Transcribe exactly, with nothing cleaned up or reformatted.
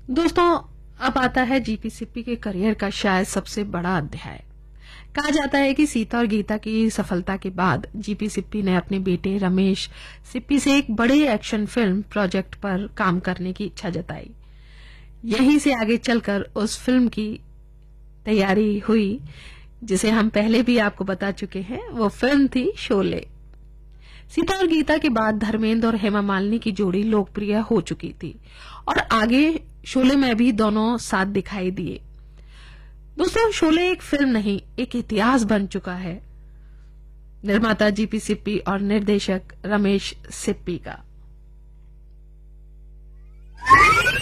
दोस्तों, अब आता है जीपी सिप्पी के करियर का शायद सबसे बड़ा अध्याय। कहा जाता है कि सीता और गीता की सफलता के बाद जीपी सिप्पी ने अपने बेटे रमेश सिप्पी से एक बड़े एक्शन फिल्म प्रोजेक्ट पर काम करने की इच्छा जताई। यहीं से आगे चलकर उस फिल्म की तैयारी हुई जिसे हम पहले भी आपको बता चुके हैं। वो फिल्म थी शोले। सीता और गीता के बाद धर्मेंद्र और हेमा मालिनी की जोड़ी लोकप्रिय हो चुकी थी और आगे शोले में भी दोनों साथ दिखाई दिए। दोस्तों, शोले एक फिल्म नहीं, एक इतिहास बन चुका है। निर्माता जीपी सिप्पी और निर्देशक रमेश सिप्पी का।